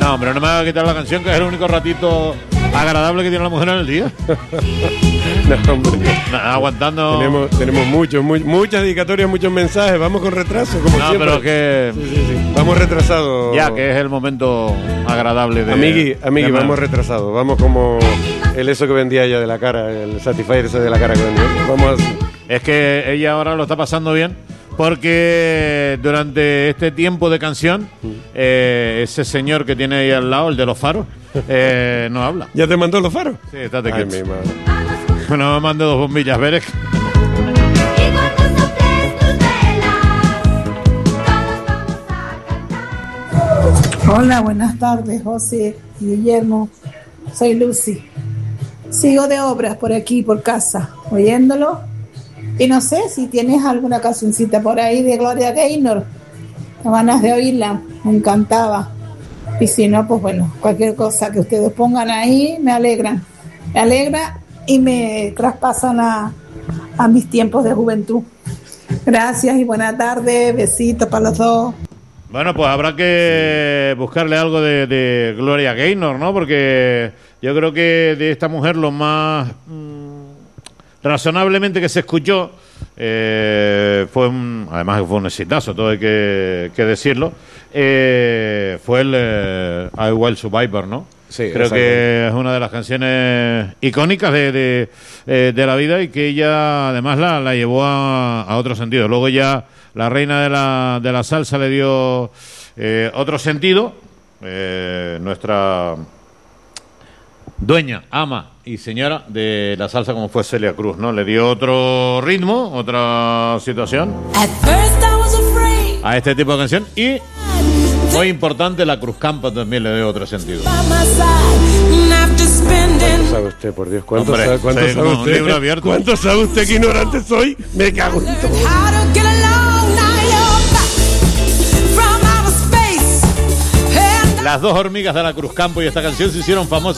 No, hombre, no me va a quitar la canción, que es el único ratito agradable que tiene la mujer en el día. No, hombre. Aguantando. Tenemos muchas dedicatorias, muchos mensajes. Vamos con retraso, como siempre. Pero que... Sí. Vamos retrasados. Ya, que es el momento agradable de... Amigui, vamos retrasados. Vamos como el eso que vendía ella de la cara, el Satisfyer ese de la cara que vendía. Vamos así. Es que ella ahora lo está pasando bien, porque durante este tiempo de canción, ese señor que tiene ahí al lado, el de los faros, no habla. ¿Ya te mandó los faros? Sí, estate quieto. Ay, mi madre. No me mande 2 bombillas, Berek. Hola, buenas tardes, José y Guillermo. Soy Lucy. Sigo de obras por aquí, por casa, oyéndolo. Y no sé si tienes alguna cancioncita por ahí de Gloria Gaynor. Tengo ganas de oírla, me encantaba. Y si no, pues bueno, cualquier cosa que ustedes pongan ahí me alegra y me traspasan a mis tiempos de juventud. Gracias y buena tarde, besitos para los dos. Bueno, pues habrá que buscarle algo de Gloria Gaynor, ¿no? Porque yo creo que de esta mujer lo más razonablemente que se escuchó además que fue un exitazo, todo hay que decirlo, fue el I Will Survivor, ¿no? Sí, creo que es una de las canciones icónicas de la vida, y que ella además la llevó a otro sentido. Luego ya la reina de la salsa le dio otro sentido, nuestra dueña, ama y señora de la salsa, como fue Celia Cruz, ¿no? Le dio otro ritmo, otra situación a este tipo de canción, y muy importante, la Cruzcampo también le dio otro sentido. ¿Cuánto sabe usted, por Dios? ¿Cuánto sabe usted? ¿Cuánto sabe usted? Que ignorante soy. Me cago en todo. Las 2 hormigas de la Cruzcampo y esta canción se hicieron famosas.